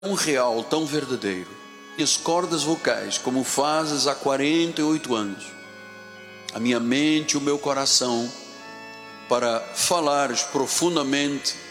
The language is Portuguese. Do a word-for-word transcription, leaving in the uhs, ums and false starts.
tão real, tão verdadeiro, e as cordas vocais, como fazes há quarenta e oito anos, a minha mente e o meu coração, para falares profundamente